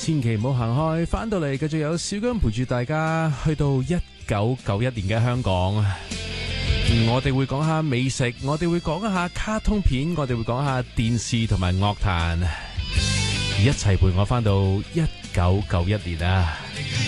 千祈唔好行開，翻到嚟繼續有小姜陪住大家，去到1991年嘅香港。我哋會講下美食，我哋會講下卡通片，我哋會講下電視同埋樂壇，一齊陪我翻到1991年啊！